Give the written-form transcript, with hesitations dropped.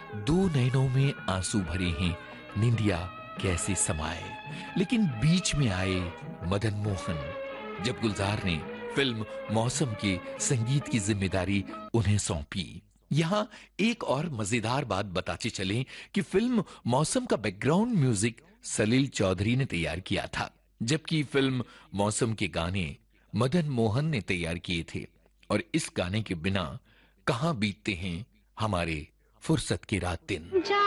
दो नैनों में आंसू भरे हैं, निंदिया कैसे समाए। लेकिन बीच में आए मदन मोहन। जब गुलजार ने फिल्म मौसम के संगीत की जिम्मेदारी उन्हें सौंपी। यहां एक और मजेदार बात बताते चलें कि फिल्म मौसम का बैकग्राउंड म्यूजिक सलील चौधरी ने तैयार किया था, जबकि फिल्म मौसम के गाने मदन मोहन ने तैयार किए थे। और इस गाने के बिना कहां बीतते हैं हमारे फुर्सत के रात दिन।